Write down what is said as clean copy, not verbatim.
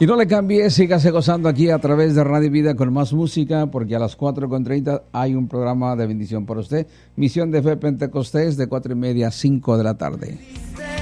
Y no le cambie, sígase gozando aquí a través de Radio Vida con más música, porque a las 4:30 hay un programa de bendición para usted. Misión de Fe Pentecostés de 4:30 a 5 de la tarde.